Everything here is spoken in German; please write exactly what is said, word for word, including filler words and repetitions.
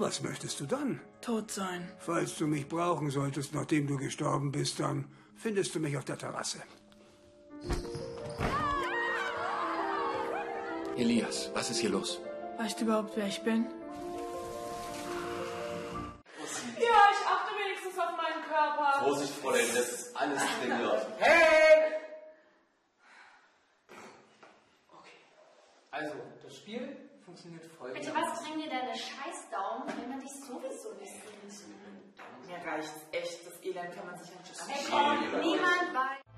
Was möchtest du dann? Tot sein. Falls du mich brauchen solltest, nachdem du gestorben bist, dann findest du mich auf der Terrasse. Elias, was ist hier los? Weißt du überhaupt, wer ich bin? Ja, ich achte wenigstens auf meinen Körper. Vorsicht, Fräulein, das ist alles trainiert. Hey! Okay. Also, das Spiel funktioniert folgendermaßen. Bitte, was bringt dir deine Scheißdaumen, wenn man dich sowieso nicht sieht? Mir reicht's echt. Das Elend kann man sich an. Hey, komm, niemand weiß.